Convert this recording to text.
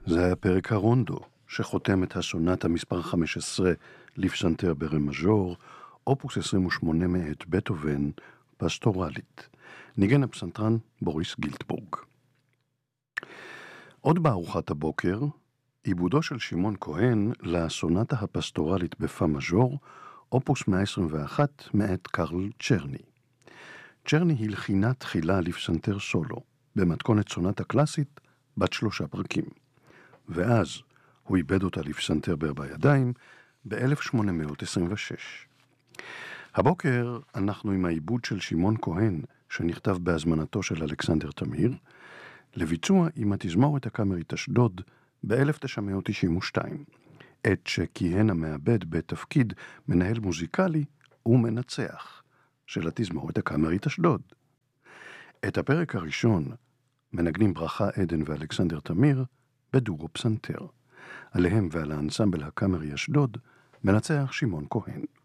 זה היה פרק הרונדו, שחותם את הסונטה מספר 15 לפסנתר ברם מז'ור, אופוס 28 מאת בטהובן, פסטורלית. ניגן הפסנתרן בוריס גילטבורג. עוד בארוחת הבוקר, עיבודו של שמעון כהן לסונטה הפסטורלית בפא מז'ור, אופוס 121 מאת קרל צ'רני. צ'רני הלחינה תחילה לפסנתר סולו, במתכונת סונטה קלאסית בת 3 פרקים. ואז הוא איבד אותה לפסנתר בארבע ידיים ב-1826. הבוקר אנחנו עם העיבוד של שמעון כהן, שנכתב בהזמנתו של אלכסנדר תמיר, לביצוע עם התזמורת הקאמרית אשדוד ב-1992, עת שכיהן המעבד בתפקיד מנהל מוזיקלי ומנצח של התזמורת הקאמרית אשדוד. את הפרק הראשון מנגנים ברכה עדן ואלכסנדר תמיר בדורו פסנתר. עליהם ועל האנסמבל הקאמרי אשדוד מנצח שמעון כהן.